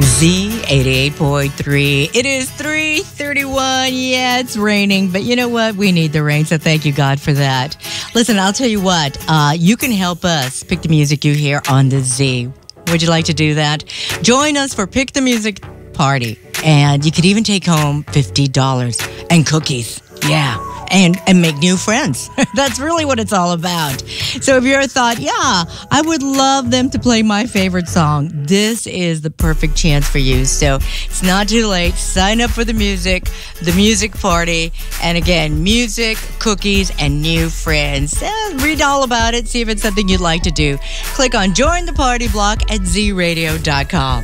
Z88.3. It is 3:31. Yeah, it's raining, but you know what? We need the rain, so thank you, God, for that. Listen, I'll tell you what. You can help us pick the music you hear on the Z. Would you like to do that? Join us for Pick the Music Party, and you could even take home $50 and cookies. Yeah. And make new friends. That's really what it's all about. So if you're a thought, yeah, I would love them to play my favorite song, this is the perfect chance for you. So it's not too late. Sign up for the music party. And again, music, cookies, and new friends. Read all about it. See if it's something you'd like to do. Click on Join the Party block at zradio.com.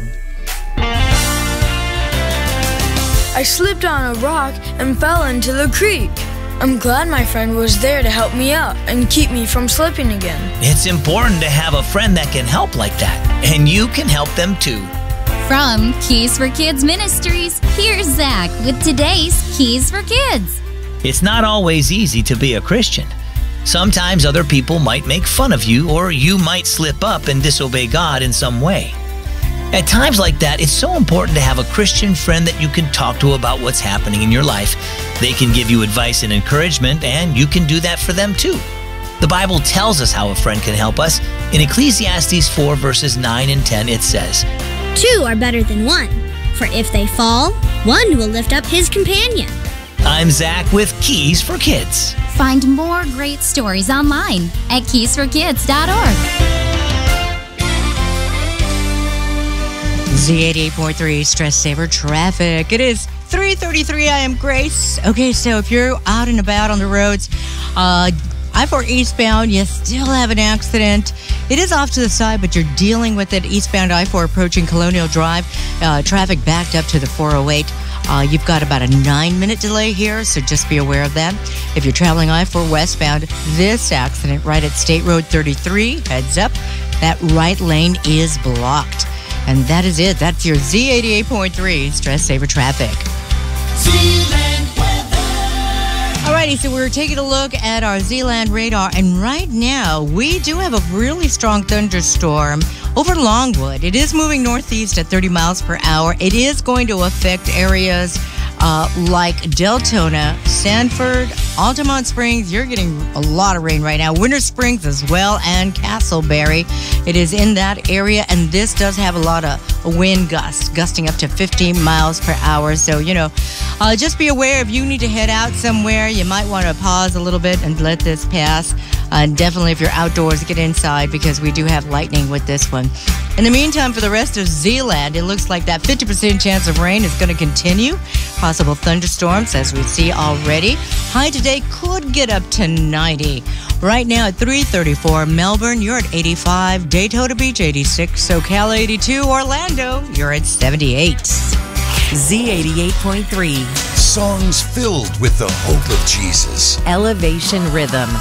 I slipped on a rock and fell into the creek. I'm glad my friend was there to help me out and keep me from slipping again. It's important to have a friend that can help like that, and you can help them too. From Keys for Kids Ministries, here's Zach with today's Keys for Kids. It's not always easy to be a Christian. Sometimes other people might make fun of you, or you might slip up and disobey God in some way. At times like that, it's so important to have a Christian friend that you can talk to about what's happening in your life. They can give you advice and encouragement, and you can do that for them too. The Bible tells us how a friend can help us. In Ecclesiastes 4 verses 9 and 10, it says, "Two are better than one, for if they fall, one will lift up his companion." I'm Zach with Keys for Kids. Find more great stories online at keysforkids.org. Z88.3 Stress Saver Traffic. It is 3:33. I am Grace. Okay, so if you're out and about on the roads, I-4 eastbound, you still have an accident. It is off to the side, but you're dealing with it. Eastbound I-4 approaching Colonial Drive. Traffic backed up to the 408. You've got about a 9-minute delay here, so just be aware of that. If you're traveling I-4 westbound, this accident right at State Road 33, heads up, that right lane is blocked. And that is it. That's your Z88.3 Stress Saver Traffic. Zealand weather. Alrighty, so we're taking a look at our Zealand radar, and right now we do have a really strong thunderstorm over Longwood. It is moving northeast at 30 miles per hour. It is going to affect areas like Deltona, Sanford, Altamont Springs. You're getting a lot of rain right now. Winter Springs as well, and Castleberry. It is in that area, and this does have a lot of wind gusts, gusting up to 15 miles per hour. So, just be aware if you need to head out somewhere, you might want to pause a little bit and let this pass. Definitely if you're outdoors, get inside because we do have lightning with this one. In the meantime, for the rest of Zealand, it looks like that 50% chance of rain is going to continue. Possible thunderstorms, as we see already. High today could get up to 90. Right now at 3:34, Melbourne, you're at 85. Daytona Beach, 86. SoCal, 82. Orlando, you're at 78. Z88.3. Songs filled with the hope of Jesus. Elevation Rhythm.